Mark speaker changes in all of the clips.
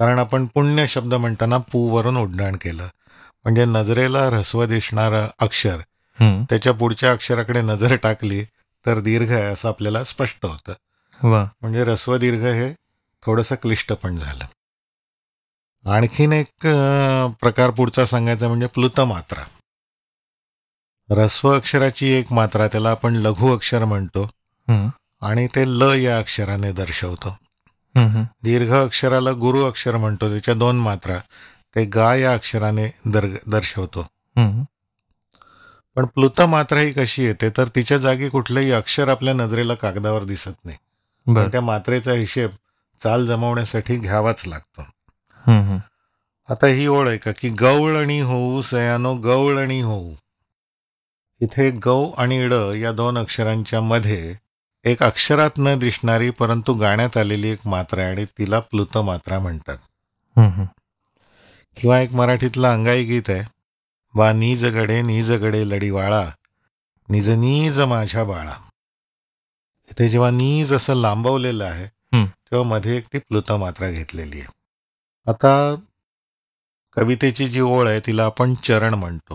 Speaker 1: कारण आपण पुण्य शब्द म्हणताना पू वरून उड्डाण केलं. म्हणजे नजरेला ऱ्हस्व दिसणारं अक्षर
Speaker 2: हम्म.
Speaker 1: त्याच्या पुढच्या अक्षराकडे नजर टाकली तर दीर्घ आहे असं आपल्याला स्पष्ट होतं.
Speaker 2: वा.
Speaker 1: म्हणजे ऱ्हस्व दीर्घ हे थोडंसं क्लिष्ट पण झालं. आणखीन एक प्रकार पुढचा सांगायचा म्हणजे प्लुत मात्रा. ऱ्हस्व अक्षराची एक मात्रा त्याला आपण लघु अक्षर म्हणतो
Speaker 2: हम्म.
Speaker 1: आणि ते ल या अक्षराने दर्शवतो.
Speaker 2: हम्म.
Speaker 1: दीर्घ अक्षराला गुरु अक्षर म्हणतो, त्याच्या 2 मात्रा ते गा या अक्षराने दर्शवतो.
Speaker 2: हम्म.
Speaker 1: पण प्लुत मात्रा ही कशी येते तर तिच्या जागी कुठलंही अक्षर आपल्या नजरेला कागदावर दिसत नाही. पण
Speaker 2: बर.
Speaker 1: त्या मात्रेचा हिशेब चाल जमवण्यासाठी घ्यावाच लागतो.
Speaker 2: हम्म.
Speaker 1: आता ही ओळ आहे का की गवळणी होऊ सयानो गवळणी होऊ. इथे गौ आणि ड या 2 अक्षरांच्या मध्ये एक अक्षरात न दिसणारी परंतु गाण्यात आलेली एक मात्रा आहे आणि तिला प्लुत मात्रा म्हणतात.
Speaker 2: हम्म.
Speaker 1: किंवा एक मराठीतलं अंगाई गीत आहे, वा नीज गडे लढीवाळा निज नीज माझ्या बाळा. इथे जेव्हा नीज असं लांबवलेलं आहे तेव्हा मध्ये एक ती प्लुत मात्रा घेतलेली आहे. आता कवितेची जी ओळ आहे तिला आपण चरण म्हणतो.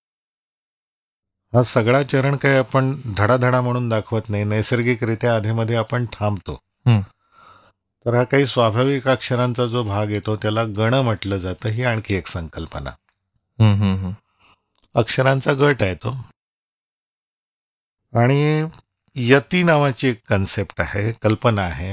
Speaker 1: हा सगळा चरण काही आपण धडाधडा म्हणून दाखवत नाही, नैसर्गिकरित्या आधीमध्ये आपण थांबतो. तर हा काही स्वाभाविक अक्षरांचा जो भाग येतो त्याला गण म्हटलं जातं. ही आणखी एक संकल्पना. अक्षरांचा गट आहे तो. आणि यती नावाची एक कन्सेप्ट आहे, कल्पना आहे.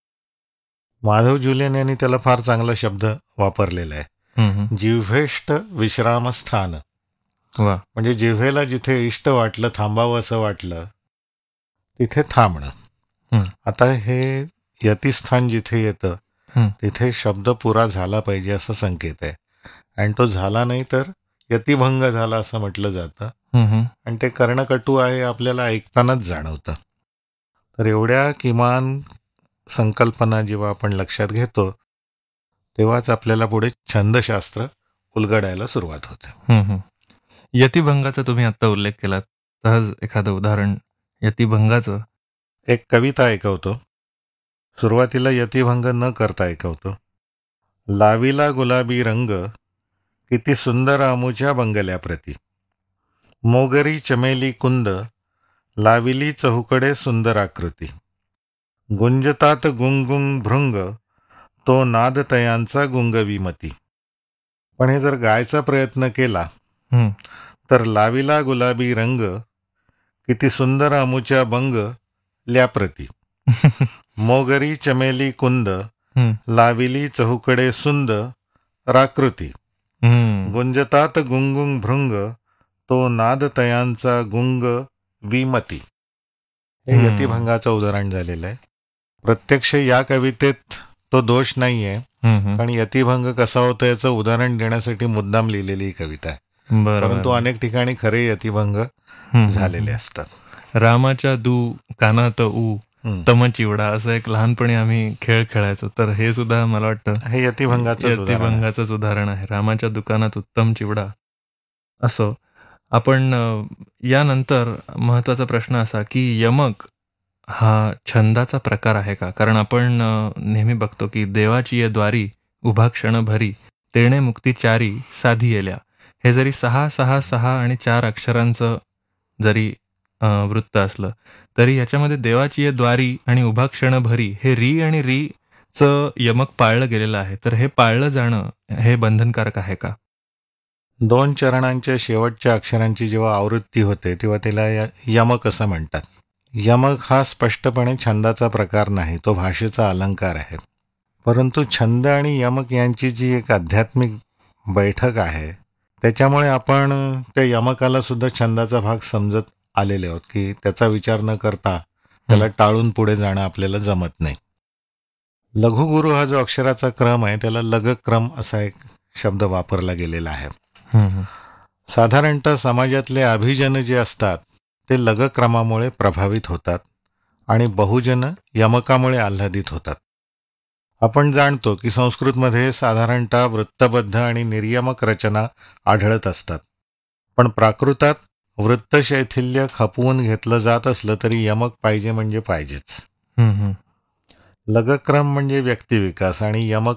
Speaker 1: माधव जुलियन यांनी त्याला फार चांगला शब्द वापरलेला आहे, जिव्हेष्ट विश्रामस्थान. म्हणजे जिव्हेला जिथे इष्ट वाटलं, थांबावं असं वाटलं, तिथे थांबणं. आता हे यतिस्थान जिथे येतं तिथे शब्द पुरा झाला पाहिजे असं संकेत आहे. आणि तो झाला नाही तर यतिभंग झाला असं म्हटलं जातं. आणि ते कर्णकटू आहे आपल्याला ऐकतानाच जाणवतं. तर एवढ्या किमान संकल्पना जेव्हा आपण लक्षात घेतो तेव्हाच आपल्याला पुढे छंदशास्त्र उलगडायला सुरुवात होते.
Speaker 2: यतिभंगाचा तुम्ही आता उल्लेख केलात, सहज एखादं उदाहरण यतिभंगाचं.
Speaker 1: एक कविता ऐकवतो, सुरुवातीला यतिभंग न करता ऐकवतो. लाविला गुलाबी रंग किती सुंदर आमुच्या बंगल्याप्रती, मोगरी चमेली कुंद लाविली चहूकडे सुंदर आकृती, गुंजतात गुंगुंग भृंग तो नाद तयांचा गुंगवीमती. पण हे जर गायचा प्रयत्न केला तर लाविला गुलाबी रंग किती सुंदर आमुच्या बंगल्याप्रती, मोगरी चमेली कुंद लाविली चहूकडे सुंदर आकृती, गुंजतात गुंगुंग भृंग तो नाद तयांचा गुंग विमती. हे यतिभंगाचं उदाहरण झालेलं आहे. प्रत्यक्ष या कवितेत तो दोष नाहीये, कारण यतिभंग कसा होतो याचं उदाहरण देण्यासाठी मुद्दाम लिहिलेली कविता आहे. परंतु अनेक ठिकाणी खरे यतिभंग झालेले असतात.
Speaker 2: रामाच्या दू कानात ऊ तम चिवडा असं एक लहानपणी आम्ही खेळ खेळायचो. तर हे सुद्धा मला वाटतं
Speaker 1: हे
Speaker 2: यतिभंगाचंच उदाहरण आहे. रामाच्या दुकानात उत्तम चिवडा. असो, आपण यानंतर महत्वाचा प्रश्न असा की यमक हा छंदाचा प्रकार आहे का? कारण आपण नेहमी बघतो की देवाची ये द्वारी उभा क्षण भरी तेणे मुक्तीचारी साधी येल्या. हे जरी 6-6-6 आणि 4 अक्षरांचं जरी वृत्त असलं तरी याच्यामध्ये देवाची ये द्वारी आणि उभा क्षण भरी हे री आणि री चं यमक पाळलं गेलेलं आहे. तर हे पाळलं जाणं हे बंधनकारक आहे का?
Speaker 1: 2 चरणांच्या शेवटच्या अक्षरांची जेव्हा आवृत्ती होते तेव्हा त्याला यमक असं म्हणतात. यमक हा स्पष्टपणे छंदाचा प्रकार नाही, तो भाषेचा अलंकार आहे. परंतु छंद आणि यमक यांची जी एक आध्यात्मिक बैठक आहे त्याच्यामुळे आपण त्या यमकाला सुद्धा छंदाचा भाग समजत आलेले आहोत की त्याचा विचार न करता त्याला टाळून पुढे जाणं आपल्याला जमत नाही. लघुगुरु हा जो अक्षराचा क्रम आहे त्याला लघक्रम असा एक शब्द वापरला गेलेला आहे. साधारणतः समाजातले अभिजन जे असतात ते लघक्रमामुळे प्रभावित होतात आणि बहुजन यमकामुळे आल्हादित होतात. आपण जाणतो की संस्कृतमध्ये साधारणतः वृत्तबद्ध आणि निर्यमक रचना आढळत असतात. पण प्राकृतात वृत्तशैथिल्य खपवून घेतलं जात असलं तरी यमक पाहिजे म्हणजे पाहिजेच. लघक्रम म्हणजे व्यक्तिविकास आणि यमक